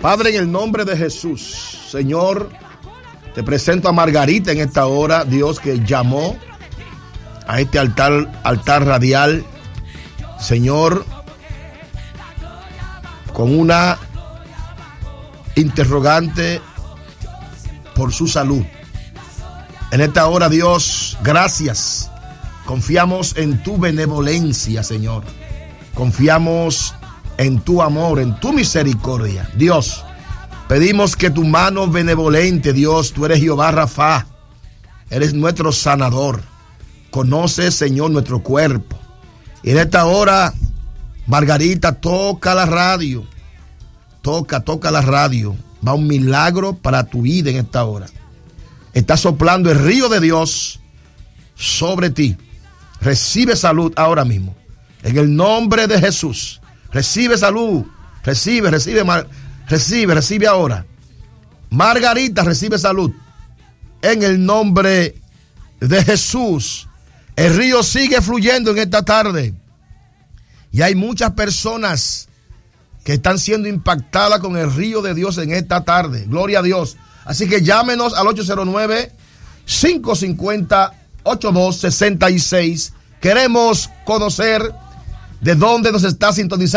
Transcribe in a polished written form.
Padre, en el nombre de Jesús, Señor, te presento a Margarita en esta hora, Dios, que llamó a este altar radial, Señor, con una interrogante por su salud. En esta hora, Dios, gracias. Confiamos en tu benevolencia, Señor. Confiamos en tu amor, en tu misericordia. Dios, pedimos que tu mano benevolente, Dios, tú eres Jehová Rafa, eres nuestro sanador. Conoces, Señor, nuestro cuerpo. Y en esta hora, Margarita, toca la radio. Toca la radio. Va un milagro para tu vida en esta hora. Está soplando el río de Dios sobre ti. Recibe salud ahora mismo. En el nombre de Jesús. Recibe salud. Recibe ahora. Margarita, recibe salud. En el nombre de Jesús. El río sigue fluyendo en esta tarde. Y hay muchas personas que están siendo impactadas con el río de Dios en esta tarde. Gloria a Dios. Así que llámenos al 809-550-8266. Queremos conocer de dónde nos está sintonizando.